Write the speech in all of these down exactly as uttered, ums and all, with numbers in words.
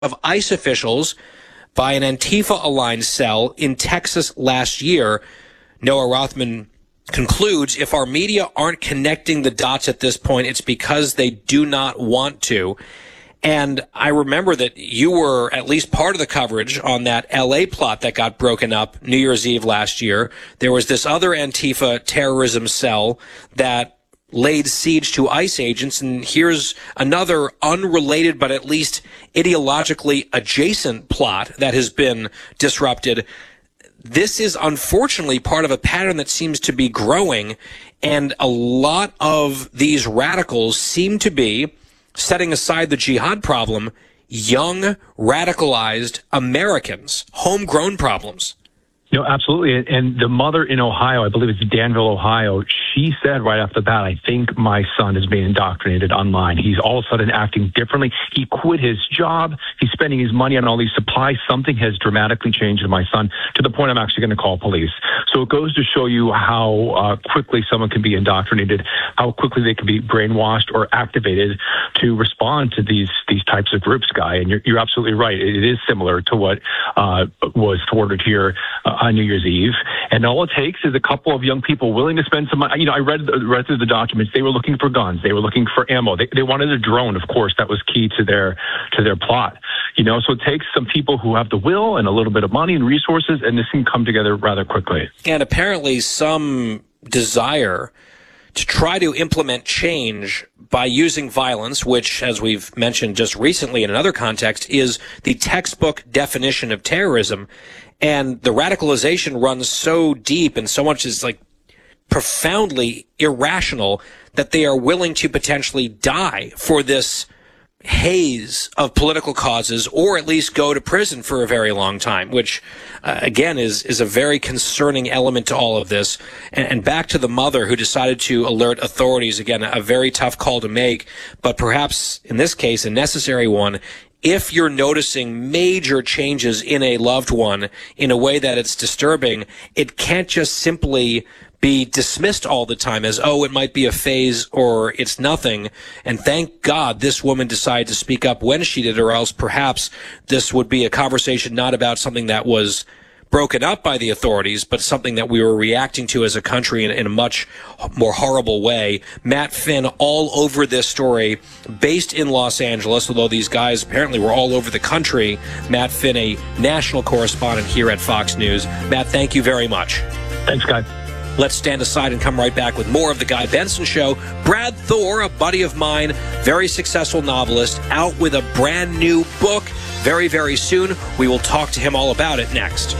of ICE officials by an Antifa-aligned cell in Texas last year. Noah Rothman concludes, if our media aren't connecting the dots at this point, it's because they do not want to. And I remember that you were at least part of the coverage on that L A plot that got broken up New Year's Eve last year. There was this other Antifa terrorism cell that laid siege to ICE agents, and here's another unrelated but at least ideologically adjacent plot that has been disrupted. This is unfortunately part of a pattern that seems to be growing, and a lot of these radicals seem to be, setting aside the jihad problem, young, radicalized Americans, homegrown problems. No, absolutely. And the mother in Ohio, I believe it's Danville, Ohio, she said right off the bat, I think my son is being indoctrinated online. He's all of a sudden acting differently. He quit his job. He's spending his money on all these supplies. Something has dramatically changed in my son to the point I'm actually going to call police. So it goes to show you how uh, quickly someone can be indoctrinated, how quickly they can be brainwashed or activated to respond to these these types of groups, Guy. And you're, you're absolutely right. It is similar to what uh, was thwarted here uh, on New Year's Eve. And all it takes is a couple of young people willing to spend some money. You know, I read, read through the documents. They were looking for guns. They were looking for ammo. They, they wanted a drone, of course. That was key to their to their plot. You know, so it takes some people who have the will and a little bit of money and resources, and this can come together rather quickly. And apparently some desire to try to implement change by using violence, which, as we've mentioned just recently in another context, is the textbook definition of terrorism. And the radicalization runs so deep and so much is like profoundly irrational that they are willing to potentially die for this haze of political causes, or at least go to prison for a very long time, which uh, again is is a very concerning element to all of this. And, and back to the mother who decided to alert authorities, again, a very tough call to make, but perhaps in this case a necessary one. If you're noticing major changes in a loved one in a way that it's disturbing, it can't just simply be dismissed all the time as, oh, it might be a phase or it's nothing. And thank God this woman decided to speak up when she did, or else perhaps this would be a conversation not about something that was broken up by the authorities, but something that we were reacting to as a country in, in a much more horrible way. Matt Finn all over this story, based in Los Angeles, although these guys apparently were all over the country. Matt Finn, a national correspondent here at Fox News. Matt, thank you very much. Thanks, Guy. Let's stand aside and come right back with more of The Guy Benson Show. Brad Thor, a buddy of mine, very successful novelist, out with a brand new book very, very soon. We will talk to him all about it next.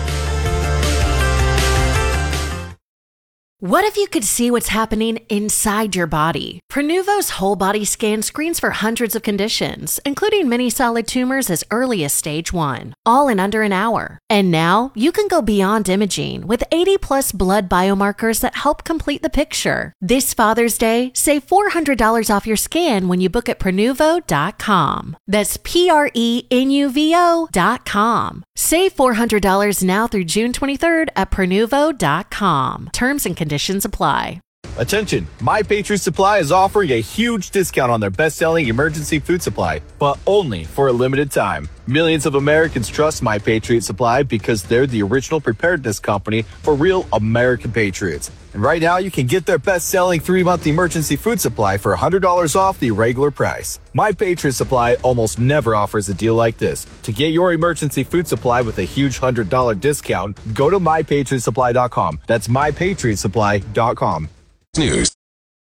What if you could see what's happening inside your body? Prenuvo's whole body scan screens for hundreds of conditions, including many solid tumors as early as stage one, all in under an hour. And now you can go beyond imaging with eighty plus blood biomarkers that help complete the picture. This Father's Day, save four hundred dollars off your scan when you book at Prenuvo dot com. That's P R E N U V O dot com. Save four hundred dollars now through June twenty-third at Prenuvo dot com. Terms and conditions Conditions apply. Attention, My Patriot Supply is offering a huge discount on their best-selling emergency food supply, but only for a limited time. Millions of Americans trust My Patriot Supply because they're the original preparedness company for real American patriots. And right now, you can get their best-selling three-month emergency food supply for one hundred dollars off the regular price. My Patriot Supply almost never offers a deal like this. To get your emergency food supply with a huge one hundred dollars discount, go to my patriot supply dot com. That's my patriot supply dot com. News.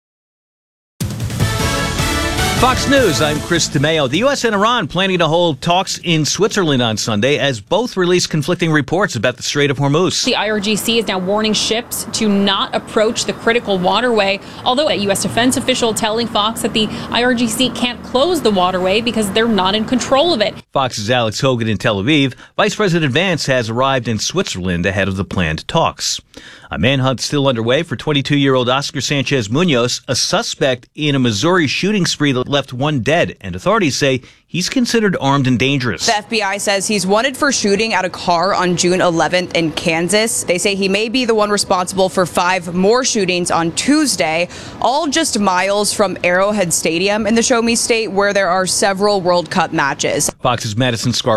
Fox News, I'm Chris DeMeo. The U S and Iran planning to hold talks in Switzerland on Sunday as both release conflicting reports about the Strait of Hormuz. The I R G C is now warning ships to not approach the critical waterway, although a U S defense official telling Fox that the I R G C can't close the waterway because they're not in control of it. Fox's Alex Hogan in Tel Aviv. Vice President Vance has arrived in Switzerland ahead of the planned talks. A manhunt still underway for twenty-two-year-old Oscar Sanchez Munoz, a suspect in a Missouri shooting spree that left one dead, and authorities say he's considered armed and dangerous. The F B I says he's wanted for shooting at a car on June eleventh in Kansas. They say he may be the one responsible for five more shootings on Tuesday, all just miles from Arrowhead Stadium in the Show Me State, where there are several World Cup matches. Fox's Madison Scar